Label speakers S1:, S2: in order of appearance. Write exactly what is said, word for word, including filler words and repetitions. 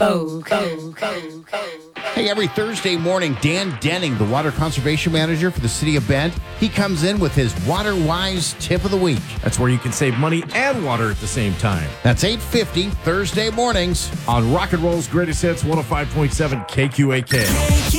S1: Oh, oh, oh, oh.
S2: Hey, every Thursday morning, Dan Denning, the Water Conservation Manager for the City of Bend, he comes in with his Water Wise Tip of the Week.
S3: That's where you can save money and water at the same time.
S2: That's eight fifty Thursday mornings
S3: on Rock and Roll's Greatest Hits, one oh five point seven K Q A K.